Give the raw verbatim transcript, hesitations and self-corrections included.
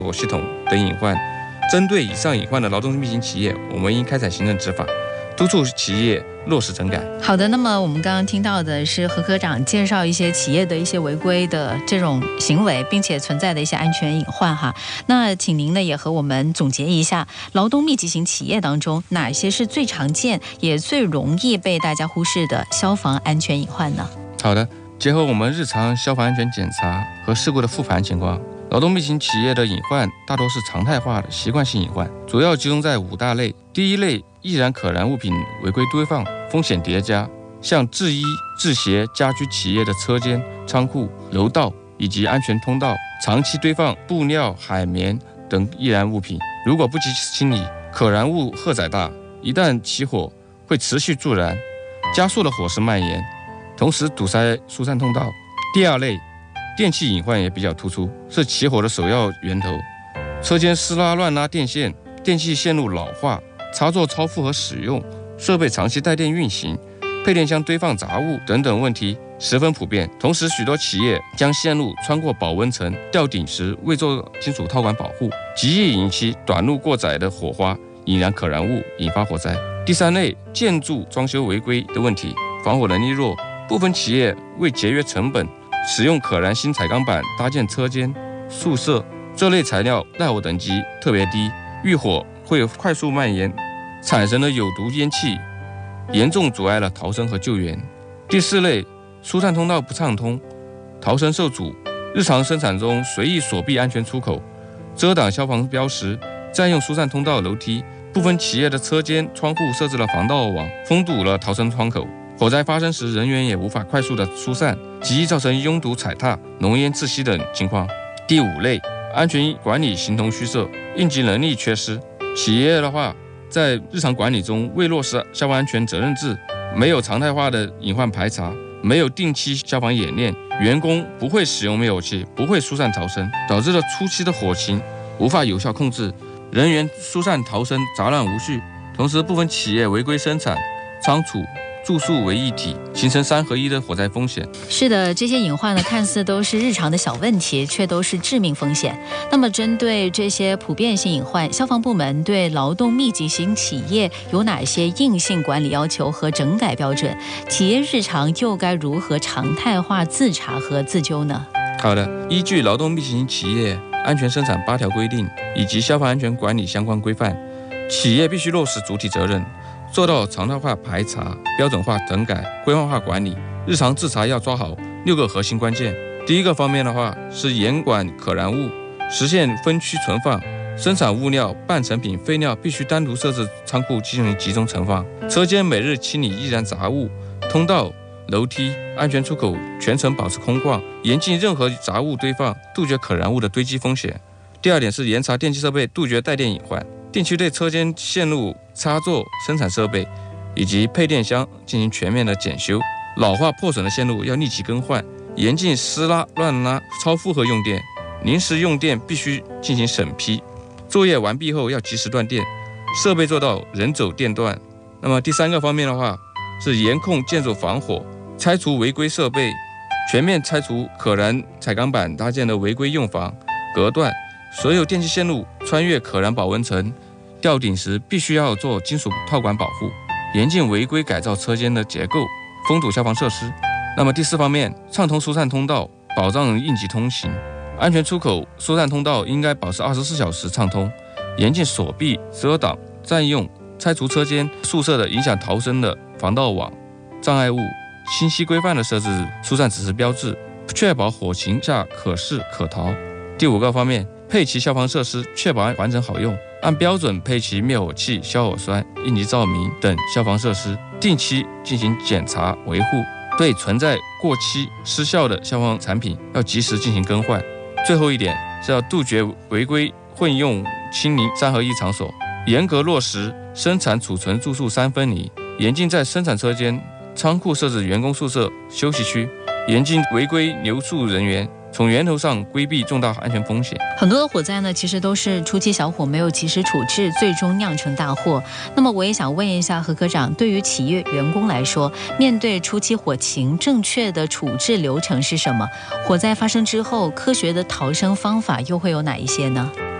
火系统等隐患。针对以上隐患的劳动密集型企业，我们应开展行政执法，督促企业落实整改。 好的，那么我们刚刚听到的是何科长介绍一些企业的一些违规的这种行为，并且存在的一些安全隐患哈。那请您呢也和我们总结一下，劳动密集型企业当中哪些是最常见也最容易被大家忽视的消防安全隐患呢？ 好的，结合我们日常消防安全检查和事故的复盘情况，劳动密集型企业的隐患大多是常态化的习惯性隐患，主要集中在五大类。第一类，易燃可燃物品违规堆放，风险叠加，像制衣、制鞋、家居企业的车间、仓库、楼道以及安全通道，长期堆放布料、海绵等易燃物品，如果不及时清理，可燃物荷载大，一旦起火会持续助燃，加速了火势蔓延，同时堵塞疏散通道。第二类，电气隐患也比较突出，是起火的首要源头。车间私拉乱拉电线，电气线路老化，插座超负荷使用，设备长期带电运行，配电箱堆放杂物等等问题十分普遍。同时，许多企业将线路穿过保温层吊顶时未做金属套管保护，极易引起短路过载的火花，引燃可燃物，引发火灾。第三类，建筑装修违规的问题，防火能力弱，部分企业为节约成本，使用可燃新彩钢板搭建车间、宿舍，这类材料耐火等级特别低，遇火会快速蔓延，产生的有毒烟气严重阻碍了逃生和救援。第四类，疏散通道不畅通，逃生受阻，日常生产中随意锁闭安全出口，遮挡消防标识，占用疏散通道楼梯，部分企业的车间、窗户设置了防盗网，封堵了逃生窗口。火灾发生时，人员也无法快速的疏散，极易造成拥堵踩踏、浓烟窒息等情况。第五类，安全管理形同虚设，应急能力缺失。企业的话，在日常管理中未落实消防安全责任制，没有常态化的隐患排查，没有定期消防演练，员工不会使用灭火器，不会疏散逃生，导致了初期的火情无法有效控制，人员疏散逃生杂乱无序。同时，部分企业违规生产、仓储、住宿为一体，形成三合一的火灾风险。 是的，这些隐患呢，看似都是日常的小问题，却都是致命风险。那么针对这些普遍性隐患，消防部门对劳动密集型企业有哪些硬性管理要求和整改标准？企业日常又该如何常态化自查和自纠呢？ 好的，依据劳动密集型企业安全生产八条规定以及消防安全管理相关规范，企业必须落实主体责任，做到常态化排查、标准化整改、规范化管理。日常自查要抓好六个核心关键。第一个方面的话，是严管可燃物，实现分区存放。生产物料、半成品、废料必须单独设置仓库进行集中存放。车间每日清理易燃杂物，通道、楼梯、安全出口全程保持空旷，严禁任何杂物堆放，杜绝可燃物的堆积风险。第二点是严查电气设备，杜绝带电隐患。定期对车间线路、插座、生产设备以及配电箱进行全面的检修，老化破损的线路要立即更换，严禁私拉、乱拉、超负荷用电，临时用电必须进行审批，作业完毕后要及时断电，设备做到人走电断。那么第三个方面的话，是严控建筑防火，拆除违规设备，全面拆除可燃彩钢板搭建的违规用房、隔断。所有电气线路穿越可燃保温层、吊顶时，必须要做金属套管保护，严禁违规改造车间的结构，封堵消防设施。那么第四方面，畅通疏散通道，保障应急通行，安全出口、疏散通道应该保持二十四小时畅通，严禁锁闭、遮挡、占用、拆除车间、宿舍的影响逃生的防盗网、障碍物，清晰规范的设置疏散指示标志，确保火情下可视可逃。第五个方面，配齐消防设施，确保完整好用，按标准配齐灭火器、消火栓、应急照明等消防设施，定期进行检查维护，对存在过期失效的消防产品要及时进行更换。最后一点是要杜绝违规混用清零三合一场所，严格落实生产、储存、住宿三分离，严禁在生产车间、仓库设置员工宿舍、休息区，严禁违规留宿人员，从源头上规避重大安全风险。 很多的火灾呢，其实都是初期小火没有及时处置，最终酿成大祸。那么我也想问一下何科长，对于企业员工来说，面对初期火情，正确的处置流程是什么？火灾发生之后，科学的逃生方法又会有哪一些呢？